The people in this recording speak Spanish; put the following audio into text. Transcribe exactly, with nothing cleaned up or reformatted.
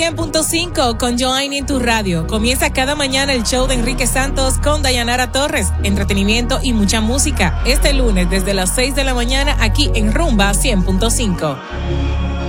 cien punto cinco con Join en tu radio. Comienza cada mañana el show de Enrique Santos con Dayanara Torres, entretenimiento y mucha música. Este lunes desde las seis de la mañana aquí en Rumba cien punto cinco.